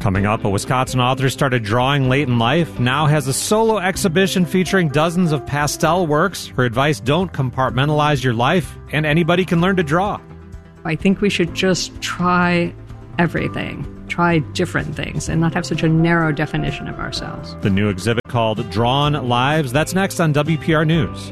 Coming up, a Wisconsin author started drawing late in life, now has a solo exhibition featuring dozens of pastel works. Her advice: don't compartmentalize your life, and anybody can learn to draw. I think we should just try everything, try different things, and not have such a narrow definition of ourselves. The new exhibit called Drawn Lives, that's next on WPR News.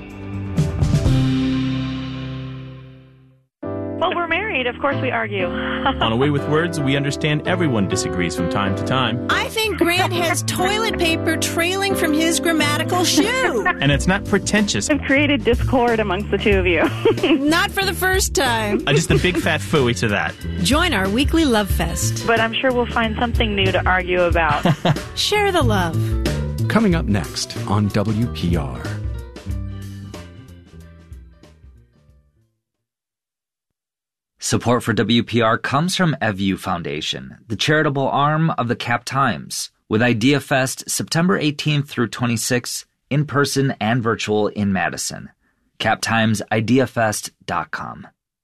Well, we're married. Of course we argue. On A Way with Words, we understand everyone disagrees from time to time. I think Grant has toilet paper trailing from his grammatical shoe. And it's not pretentious. I've created discord amongst the two of you. Not for the first time. Just a big fat phooey to that. Join our weekly love fest. But I'm sure we'll find something new to argue about. Share the love. Coming up next on WPR. Support for WPR comes from EVU Foundation, the charitable arm of the Cap Times, with IdeaFest September 18th through 26th, in person and virtual in Madison. CapTimesIdeaFest.com.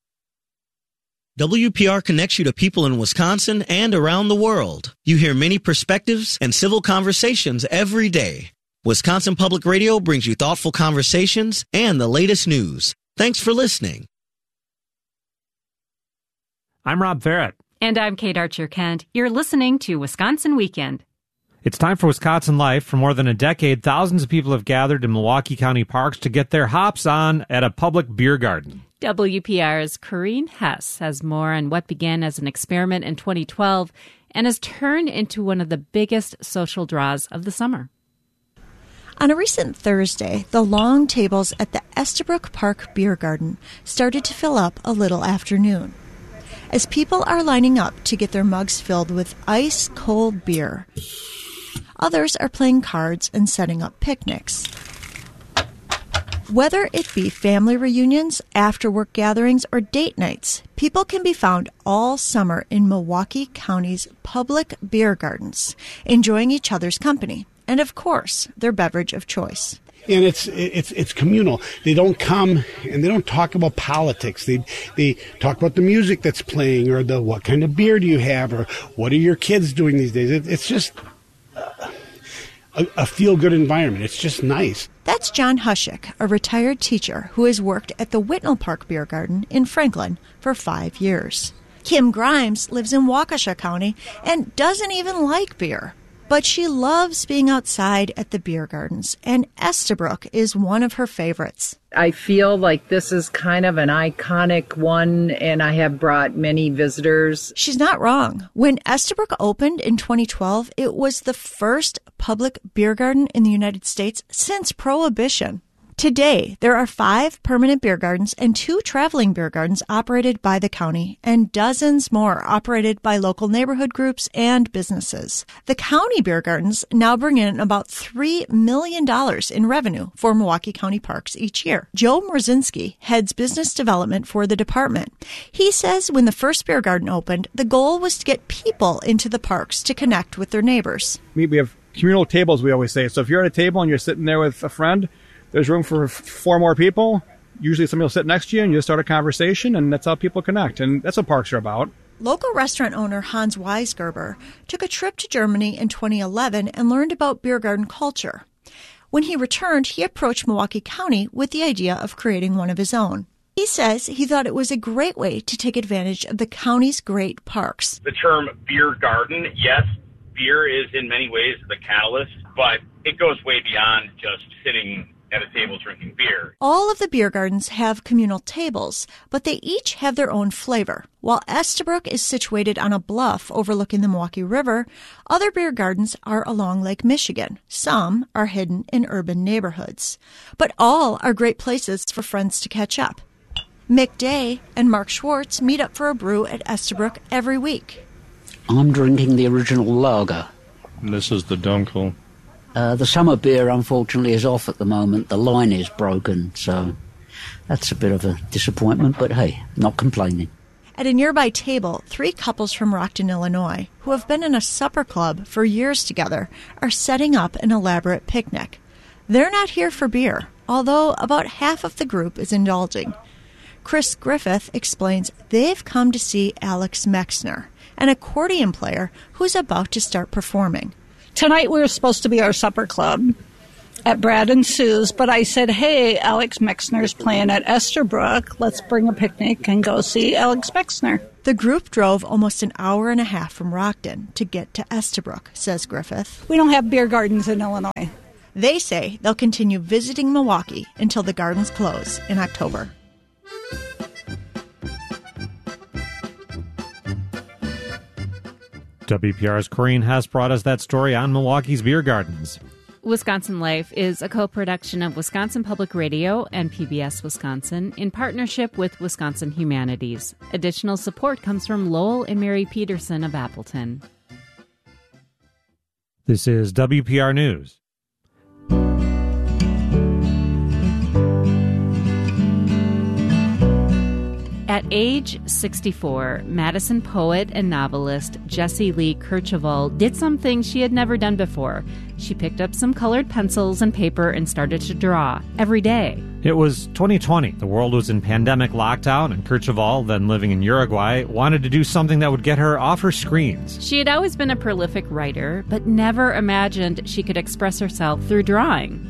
WPR connects you to people in Wisconsin and around the world. You hear many perspectives and civil conversations every day. Wisconsin Public Radio brings you thoughtful conversations and the latest news. Thanks for listening. I'm Rob Farrett. And I'm Kate Archer-Kent. You're listening to Wisconsin Weekend. It's time for Wisconsin Life. For more than a decade, thousands of people have gathered in Milwaukee County parks to get their hops on at a public beer garden. WPR's Corrine Hess has more on what began as an experiment in 2012 and has turned into one of the biggest social draws of the summer. On a recent Thursday, the long tables at the Estabrook Park Beer Garden started to fill up a little after noon, as people are lining up to get their mugs filled with ice-cold beer. Others are playing cards and setting up picnics. Whether it be family reunions, after-work gatherings, or date nights, people can be found all summer in Milwaukee County's public beer gardens, enjoying each other's company, and of course, their beverage of choice. And it's communal. They don't come and they don't talk about politics. They talk about the music that's playing, or the what kind of beer do you have, or what are your kids doing these days. It's just a feel-good environment. It's just nice. That's John Hushik, a retired teacher who has worked at the Whitnall Park Beer Garden in Franklin for 5 years. Kim Grimes lives in Waukesha County and doesn't even like beer. But she loves being outside at the beer gardens, and Estabrook is one of her favorites. I feel like this is kind of an iconic one, and I have brought many visitors. She's not wrong. When Estabrook opened in 2012, it was the first public beer garden in the United States since Prohibition. Today, there are 5 permanent beer gardens and 2 traveling beer gardens operated by the county, and dozens more operated by local neighborhood groups and businesses. The county beer gardens now bring in about $3 million in revenue for Milwaukee County parks each year. Joe Mrzinski heads business development for the department. He says when the first beer garden opened, the goal was to get people into the parks to connect with their neighbors. We have communal tables, we always say. So if you're at a table and you're sitting there with a friend, there's room for 4 more people. Usually somebody will sit next to you and you start a conversation, and that's how people connect. And that's what parks are about. Local restaurant owner Hans Weisgerber took a trip to Germany in 2011 and learned about beer garden culture. When he returned, he approached Milwaukee County with the idea of creating one of his own. He says he thought it was a great way to take advantage of the county's great parks. The term beer garden, yes, beer is in many ways the catalyst, but it goes way beyond just sitting at a table drinking beer. All of the beer gardens have communal tables, but they each have their own flavor. While Estabrook is situated on a bluff overlooking the Milwaukee River, other beer gardens are along Lake Michigan. Some are hidden in urban neighborhoods. But all are great places for friends to catch up. Mick Day and Mark Schwartz meet up for a brew at Estabrook every week. I'm drinking the original lager. This is the Dunkel. The summer beer, unfortunately, is off at the moment. The line is broken, so that's a bit of a disappointment, but hey, not complaining. At a nearby table, 3 couples from Rockton, Illinois, who have been in a supper club for years together, are setting up an elaborate picnic. They're not here for beer, although about half of the group is indulging. Chris Griffith explains they've come to see Alex Mexner, an accordion player who's about to start performing. Tonight we were supposed to be our supper club at Brad and Sue's, but I said, hey, Alex Mexner's playing at Estabrook. Let's bring a picnic and go see Alex Mexner. The group drove almost an hour and a half from Rockton to get to Estabrook, says Griffith. We don't have beer gardens in Illinois. They say they'll continue visiting Milwaukee until the gardens close in October. WPR's Corinne Hess brought us that story on Milwaukee's beer gardens. Wisconsin Life is a co-production of Wisconsin Public Radio and PBS Wisconsin in partnership with Wisconsin Humanities. Additional support comes from Lowell and Mary Peterson of Appleton. This is WPR News. At age 64, Madison poet and novelist Jessie Lee Kercheval did something she had never done before. She picked up some colored pencils and paper and started to draw every day. It was 2020. The world was in pandemic lockdown, and Kercheval, then living in Uruguay, wanted to do something that would get her off her screens. She had always been a prolific writer, but never imagined she could express herself through drawing.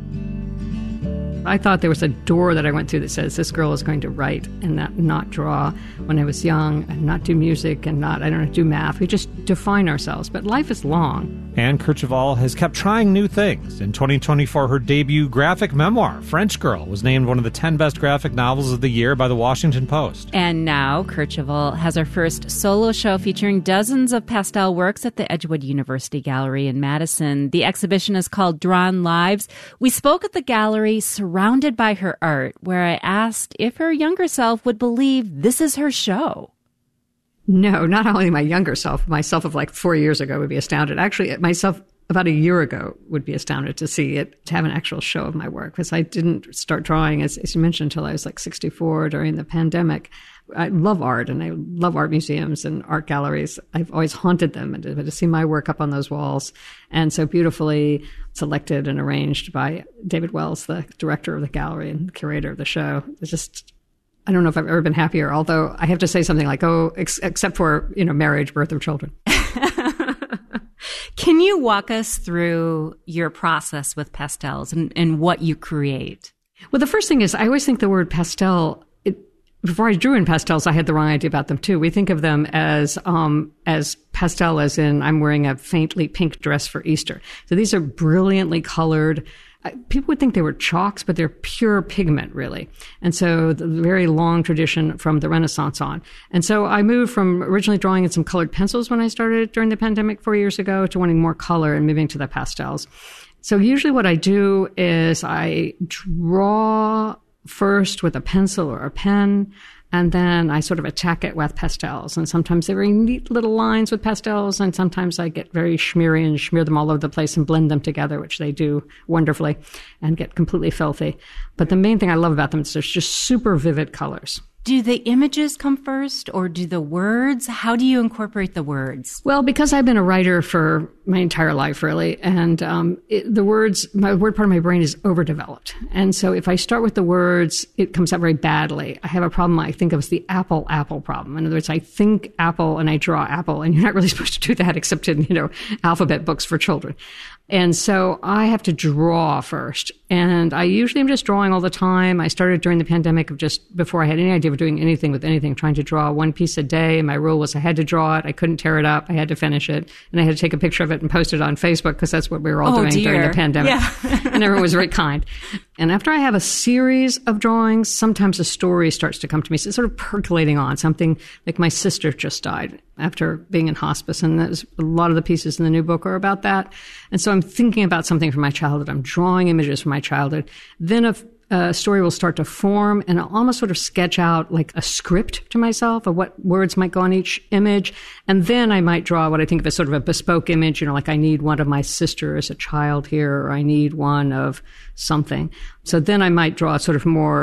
I thought there was a door that I went through that says this girl is going to write and not draw when I was young, and not do music, and I don't do math. We just define ourselves, but life is long. And Kercheval has kept trying new things. In 2024, her debut graphic memoir, French Girl, was named one of the 10 best graphic novels of the year by the Washington Post. And now Kercheval has her first solo show featuring dozens of pastel works at the Edgewood University Gallery in Madison. The exhibition is called Drawn Lives. We spoke at the gallery surrounded by her art, where I asked if her younger self would believe this is her show. No, not only my younger self, myself of like 4 years ago would be astounded. Actually, myself about a year ago would be astounded to see it, to have an actual show of my work, because I didn't start drawing, as you mentioned, until I was like 64 during the pandemic. I love art, and I love art museums and art galleries. I've always haunted them, and to see my work up on those walls, and so beautifully selected and arranged by David Wells, the director of the gallery and curator of the show. It's just, I don't know if I've ever been happier, although I have to say something like, except for, marriage, birth of children. Can you walk us through your process with pastels and what you create? Well, the first thing is, I always think the word pastel, before I drew in pastels, I had the wrong idea about them too. We think of them as pastel, as in I'm wearing a faintly pink dress for Easter. So these are brilliantly colored. People would think they were chalks, but they're pure pigment, really. And so the very long tradition from the Renaissance on. And so I moved from originally drawing in some colored pencils when I started during the pandemic 4 years ago to wanting more color and moving to the pastels. So usually what I do is I draw first with a pencil or a pen, and then I sort of attack it with pastels. And sometimes they're very neat little lines with pastels, and sometimes I get very schmeary and smear them all over the place and blend them together, which they do wonderfully, and get completely filthy. But the main thing I love about them is there's just super vivid colors. Do the images come first, or do the words? How do you incorporate the words? Well, because I've been a writer for my entire life, really, and the words, my word part of my brain is overdeveloped. And so if I start with the words, it comes out very badly. I have a problem I think of as the apple problem. In other words, I think apple and I draw apple, and you're not really supposed to do that except in, alphabet books for children. And so I have to draw first. And I usually am just drawing all the time. I started during the pandemic of just before I had any idea of doing anything with anything, trying to draw one piece a day. My rule was I had to draw it. I couldn't tear it up. I had to finish it. And I had to take a picture of it and post it on Facebook, because that's what we were all doing during the pandemic. Yeah. And everyone was very kind. And after I have a series of drawings, sometimes a story starts to come to me. So it's sort of percolating on. Something like my sister just died after being in hospice. And there's a lot of the pieces in the new book are about that. And so I'm thinking about something from my childhood. I'm drawing images from my childhood. Then a story will start to form, and I'll almost sort of sketch out like a script to myself of what words might go on each image. And then I might draw what I think of as sort of a bespoke image, like I need one of my sister as a child here, or I need one of something. So then I might draw sort of more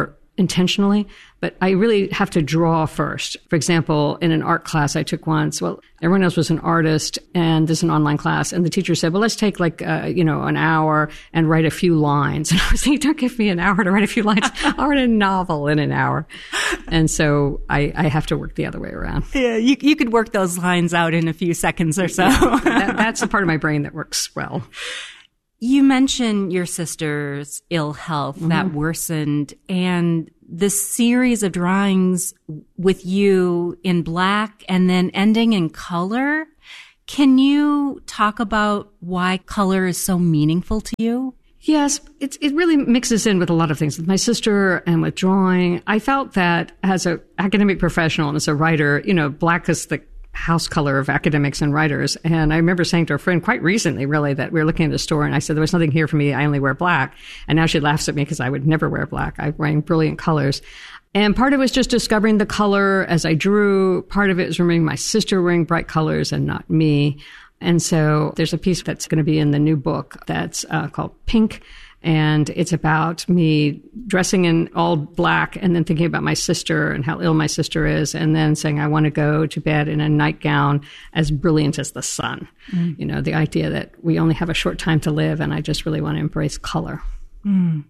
intentionally, but I really have to draw first. For example, in an art class I took once, well, everyone else was an artist and this is an online class. And the teacher said, well, let's take an hour and write a few lines. And I was thinking, don't give me an hour to write a few lines. I'll write a novel in an hour. And so I have to work the other way around. Yeah, you could work those lines out in a few seconds or so. Yeah, that's the part of my brain that works well. You mentioned your sister's ill health that worsened, and this series of drawings with you in black and then ending in color. Can you talk about why color is so meaningful to you? Yes, it really mixes in with a lot of things. With my sister and with drawing, I felt that as an academic professional and as a writer, black is the house color of academics and writers. And I remember saying to a friend quite recently, really, that we were looking at a store and I said, there was nothing here for me. I only wear black. And now she laughs at me because I would never wear black. I'm wearing brilliant colors. And part of it was just discovering the color as I drew. Part of it was remembering my sister wearing bright colors and not me. And so there's a piece that's going to be in the new book that's called Pink. And it's about me dressing in all black and then thinking about my sister and how ill my sister is and then saying I want to go to bed in a nightgown as brilliant as the sun. Mm. The idea that we only have a short time to live and I just really want to embrace color. Mm.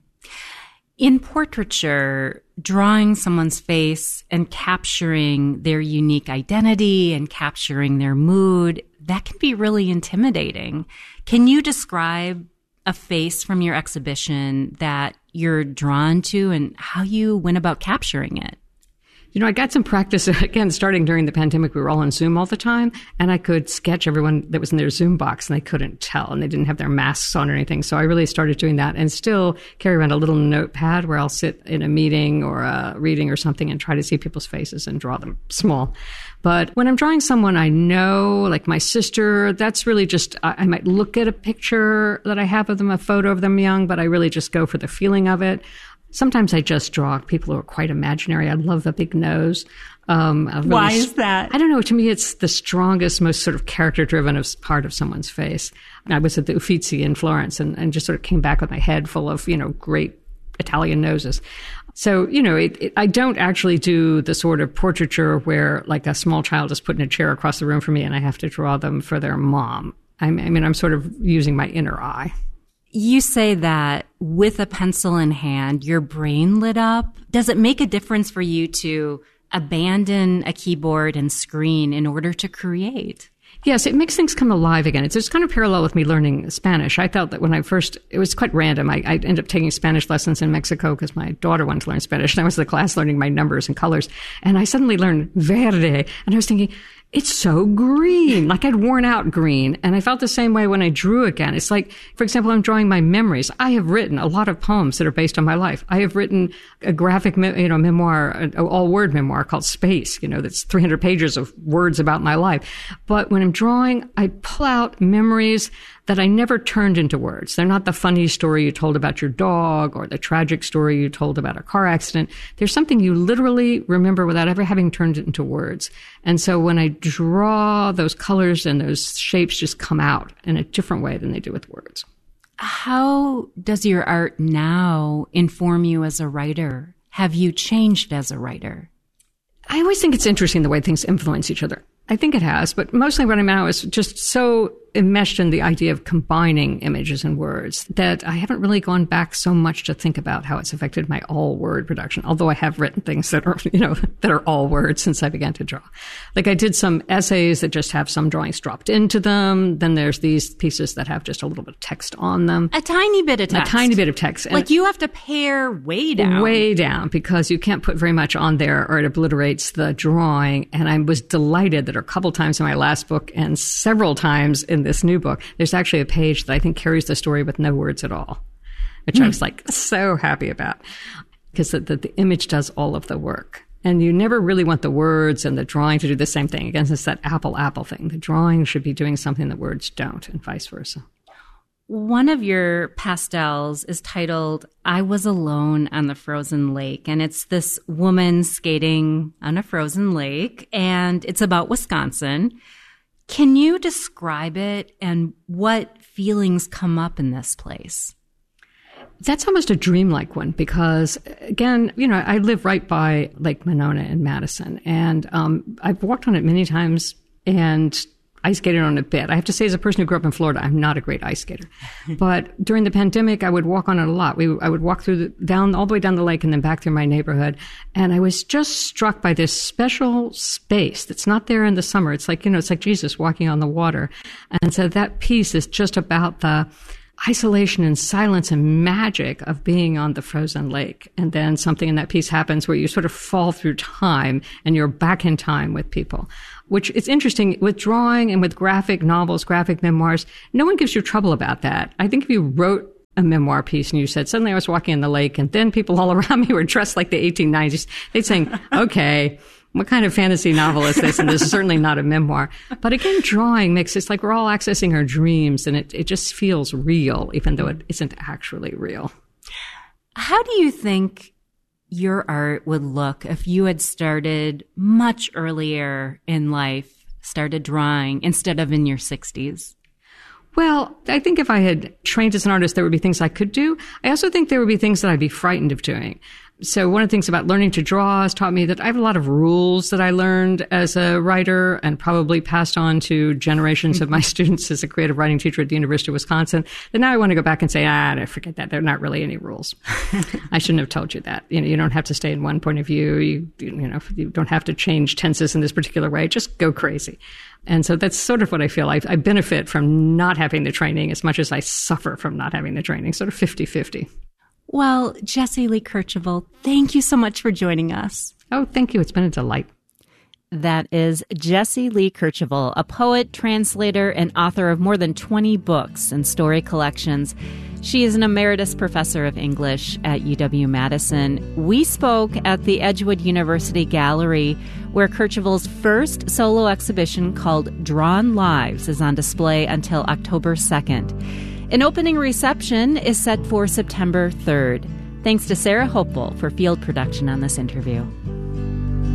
In portraiture, drawing someone's face and capturing their unique identity and capturing their mood, that can be really intimidating. Can you describe a face from your exhibition that you're drawn to and how you went about capturing it? I got some practice, again, starting during the pandemic. We were all on Zoom all the time, and I could sketch everyone that was in their Zoom box, and they couldn't tell, and they didn't have their masks on or anything. So I really started doing that and still carry around a little notepad where I'll sit in a meeting or a reading or something and try to see people's faces and draw them small. But when I'm drawing someone I know, like my sister, that's really just, I might look at a picture that I have of them, a photo of them young, but I really just go for the feeling of it. Sometimes I just draw people who are quite imaginary. I love the big nose. Why is that? I don't know. To me, it's the strongest, most sort of character-driven part of someone's face. I was at the Uffizi in Florence and just sort of came back with my head full of, great Italian noses. So, I don't actually do the sort of portraiture where like a small child is put in a chair across the room from me and I have to draw them for their mom. I'm sort of using my inner eye. You say that with a pencil in hand, your brain lit up. Does it make a difference for you to abandon a keyboard and screen in order to create? Yes, it makes things come alive again. It's kind of parallel with me learning Spanish. I felt that when it was quite random. I ended up taking Spanish lessons in Mexico because my daughter wanted to learn Spanish. And I was in the class learning my numbers and colors. And I suddenly learned verde. And I was thinking, it's so green, like I'd worn out green. And I felt the same way when I drew again. It's like, for example, I'm drawing my memories. I have written a lot of poems that are based on my life. I have written a graphic, memoir, an all-word memoir called Space, that's 300 pages of words about my life. But when I'm drawing, I pull out memories that I never turned into words. They're not the funny story you told about your dog or the tragic story you told about a car accident. There's something you literally remember without ever having turned it into words. And so when I draw, those colors and those shapes just come out in a different way than they do with words. How does your art now inform you as a writer? Have you changed as a writer? I always think it's interesting the way things influence each other. I think it has, but mostly what I'm now is just so enmeshed in the idea of combining images and words that I haven't really gone back so much to think about how it's affected my all word production. Although I have written things that are, that are all words since I began to draw. Like I did some essays that just have some drawings dropped into them. Then there's these pieces that have just a little bit of text on them. A tiny bit of text. A tiny bit of text. Like you have to pare way down. Way down because you can't put very much on there or it obliterates the drawing. And I was delighted that a couple times in my last book and several times in this new book, there's actually a page that I think carries the story with no words at all, which I was like so happy about because the image does all of the work. And you never really want the words and the drawing to do the same thing. Again, it's that apple thing. The drawing should be doing something that words don't and vice versa. One of your pastels is titled, I Was Alone on the Frozen Lake. And it's this woman skating on a frozen lake. And it's about Wisconsin. Can you describe it and what feelings come up in this place? That's almost a dreamlike one because, again, I live right by Lake Monona in Madison, and I've walked on it many times and ice skated on it a bit. I have to say, as a person who grew up in Florida, I'm not a great ice skater. But during the pandemic, I would walk on it a lot. I would walk all the way down the lake and then back through my neighborhood. And I was just struck by this special space that's not there in the summer. It's like, it's like Jesus walking on the water. And so that piece is just about the isolation and silence and magic of being on the frozen lake. And then something in that piece happens where you sort of fall through time and you're back in time with people, which is interesting with drawing and with graphic novels, graphic memoirs. No one gives you trouble about that. I think if you wrote a memoir piece and you said, suddenly I was walking in the lake and then people all around me were dressed like the 1890s, they'd say, okay, what kind of fantasy novel is this? And this is certainly not a memoir. But again, drawing makes it like we're all accessing our dreams, and it just feels real, even though it isn't actually real. How do you think your art would look if you had started much earlier in life, started drawing instead of in your 60s? Well, I think if I had trained as an artist, there would be things I could do. I also think there would be things that I'd be frightened of doing. So one of the things about learning to draw has taught me that I have a lot of rules that I learned as a writer and probably passed on to generations of my students as a creative writing teacher at the University of Wisconsin. That now I want to go back and say, forget that. There are not really any rules. I shouldn't have told you that. You don't have to stay in one point of view. You don't have to change tenses in this particular way. Just go crazy. And so that's sort of what I feel. I benefit from not having the training as much as I suffer from not having the training, sort of 50-50. Well, Jessie Lee Kercheval, thank you so much for joining us. Oh, thank you. It's been a delight. That is Jessie Lee Kercheval, a poet, translator, and author of more than 20 books and story collections. She is an emeritus professor of English at UW-Madison. We spoke at the Edgewood University Gallery, where Kercheval's first solo exhibition called Drawn Lives is on display until October 2nd. An opening reception is set for September 3rd. Thanks to Sarah Hopewell for field production on this interview.